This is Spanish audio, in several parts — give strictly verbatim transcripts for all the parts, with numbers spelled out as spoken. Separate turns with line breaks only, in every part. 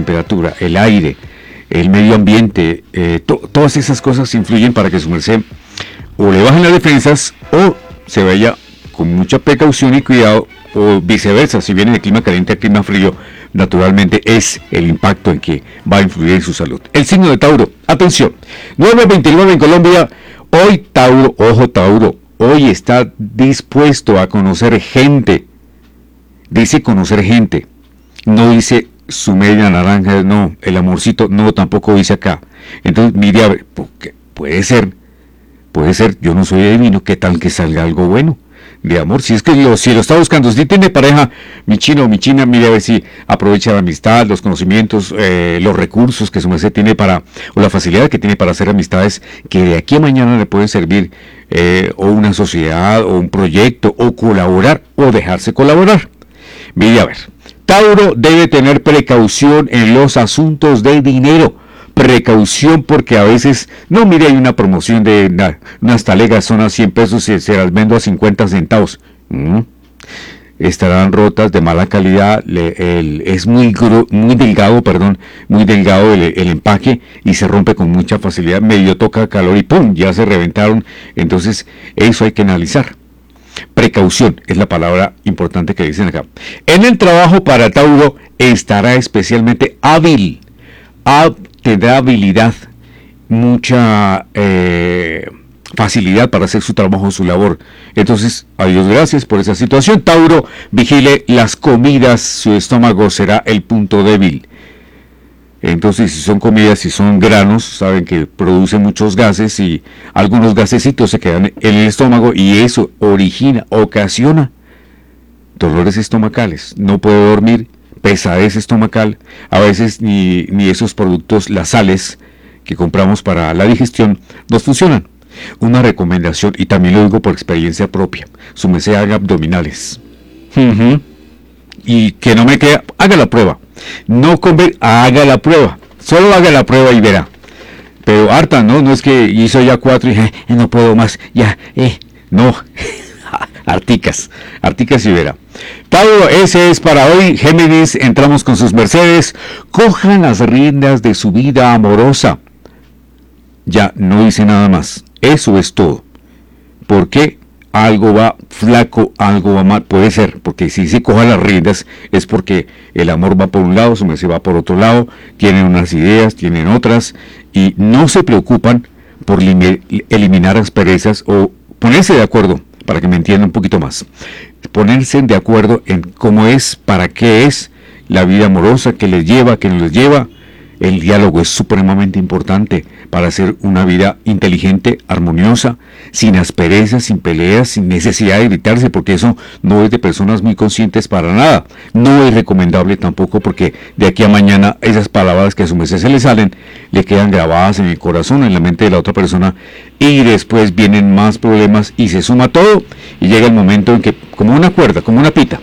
temperatura, el aire, el medio ambiente, eh, to, todas esas cosas influyen para que su merced o le bajen las defensas o se vaya con mucha precaución y cuidado, o viceversa, si viene de clima caliente a clima frío, naturalmente es el impacto en que va a influir en su salud. El signo de Tauro, atención, nueve veintinueve en Colombia, hoy Tauro, ojo Tauro, hoy está dispuesto a conocer gente, dice conocer gente, no dice su media naranja, no, el amorcito, no, tampoco dice acá. Entonces, mire, a ver, puede ser, puede ser, yo no soy adivino, ¿qué tal que salga algo bueno de amor? Si es que lo, si lo está buscando, si tiene pareja, mi chino o mi china, mire a ver si aprovecha la amistad, los conocimientos, eh, los recursos que su merced tiene para, o la facilidad que tiene para hacer amistades que de aquí a mañana le pueden servir, eh, o una sociedad, o un proyecto, o colaborar, o dejarse colaborar. Mire a ver, Tauro debe tener precaución en los asuntos de dinero. Precaución porque a veces, no, mire, hay una promoción de na, unas talegas, son a cien pesos y se las vendo a cincuenta centavos. Mm. Estarán rotas, de mala calidad, le, el, es muy, gru, muy delgado, perdón, muy delgado el, el empaque y se rompe con mucha facilidad, medio toca calor y ¡pum!, ya se reventaron. Entonces, eso hay que analizar. Precaución es la palabra importante que dicen acá. En el trabajo para Tauro estará especialmente hábil, hab, tendrá habilidad, mucha eh, facilidad para hacer su trabajo, su labor. Entonces, a Dios gracias por esa situación. Tauro, vigile las comidas, su estómago será el punto débil. Entonces, si son comidas, si son granos, saben que producen muchos gases y algunos gasecitos se quedan en el estómago y eso origina, ocasiona dolores estomacales. No puede dormir, pesadez estomacal, a veces ni, ni esos productos, las sales que compramos para la digestión, nos funcionan. Una recomendación, y también lo digo por experiencia propia, su merced haga abdominales. Uh-huh. Y que no me quede, haga la prueba. No conven, haga la prueba, solo haga la prueba y verá. Pero harta, ¿no? No es que hizo ya cuatro y eh, no puedo más, ya, eh, no. Articas, Articas y verá. Tauro, ese es para hoy. Géminis, entramos con sus mercedes. Cojan las riendas de su vida amorosa. Ya, no dice nada más. Eso es todo. ¿Por qué? Algo va flaco, algo va mal, puede ser, porque si se coja las riendas es porque el amor va por un lado, su merced va por otro lado, tienen unas ideas, tienen otras, y no se preocupan por eliminar asperezas o ponerse de acuerdo, para que me entiendan un poquito más, ponerse de acuerdo en cómo es, para qué es la vida amorosa, qué les lleva, qué no les lleva. El diálogo es supremamente importante para hacer una vida inteligente, armoniosa, sin asperezas, sin peleas, sin necesidad de gritarse, porque eso no es de personas muy conscientes para nada. No es recomendable tampoco, porque de aquí a mañana esas palabras que a su merced se le salen, le quedan grabadas en el corazón, en la mente de la otra persona, y después vienen más problemas y se suma todo, y llega el momento en que, como una cuerda, como una pita,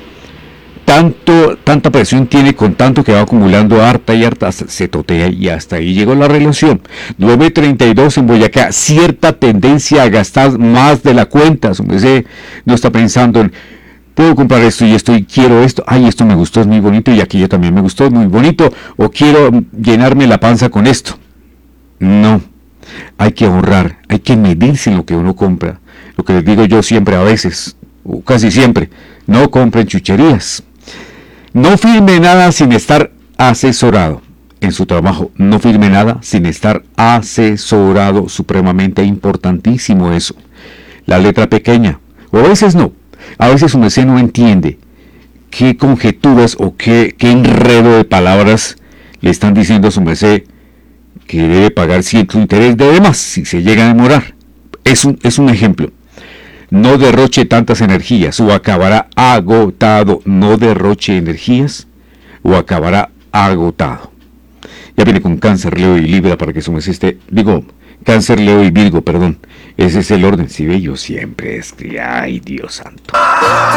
Tanto, tanta presión tiene con tanto que va acumulando harta y harta, se totea y hasta ahí llegó la relación. nueve treinta y dos en Boyacá, cierta tendencia a gastar más de la cuenta. Su merced no está pensando en, puedo comprar esto y esto y quiero esto, ay, esto me gustó, es muy bonito y aquello también me gustó, es muy bonito, o quiero llenarme la panza con esto. No, hay que ahorrar, hay que medirse en lo que uno compra. Lo que les digo yo siempre, a veces, o casi siempre, no compren chucherías. No firme nada sin estar asesorado en su trabajo. No firme nada sin estar asesorado. Supremamente importantísimo eso. La letra pequeña. O a veces no. A veces su merced no entiende qué conjeturas o qué, qué enredo de palabras le están diciendo a su merced que debe pagar cierto interés de demás si se llega a demorar. Es un, es un ejemplo. No derroche tantas energías o acabará agotado. No derroche energías o acabará agotado. Ya viene con Cáncer, Leo y Libra para que su merced esté, digo, Cáncer, Leo y Virgo, perdón. Ese es el orden. Si ve, yo siempre es que, ay, Dios santo.